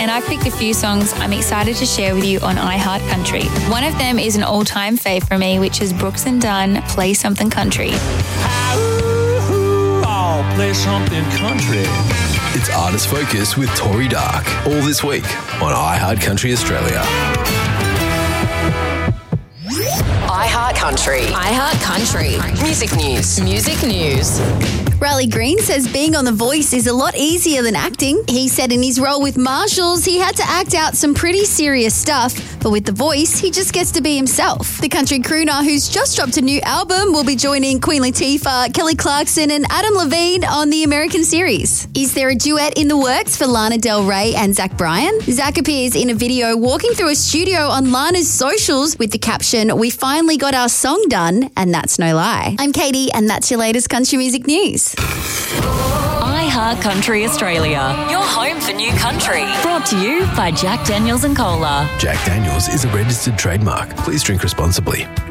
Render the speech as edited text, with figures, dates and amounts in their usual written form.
and I've picked a few songs I'm excited to share with you on iHeart Country. One of them is an all-time fave for me, which is Brooks and Dunn, Play Something Country. I'll play something country. It's Artist Focus with Tori Dark, all this week on iHeart Country Australia. iHeart Country. iHeart Country. Music news. Music news. Riley Green says being on The Voice is a lot easier than acting. He said in his role with Marshalls, he had to act out some pretty serious stuff, but with The Voice, he just gets to be himself. The country crooner, who's just dropped a new album, will be joining Queen Latifah, Kelly Clarkson and Adam Levine on the American series. Is there a duet in the works for Lana Del Rey and Zach Bryan? Zach appears in a video walking through a studio on Lana's socials with the caption, "We finally got our song done, and that's no lie." I'm Katie, and that's your latest country music news. iHeart Country Australia, your home for new country. Brought to you by Jack Daniels and Cola. Jack Daniels is a registered trademark. Please drink responsibly.